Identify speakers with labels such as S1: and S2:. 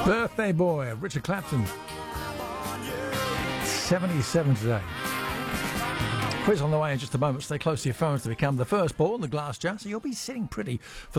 S1: Birthday boy, Richard Clapton. 77 today. Quiz on the way in just a moment. Stay close to your phones to become the first ball in the glass jar, so you'll be sitting pretty for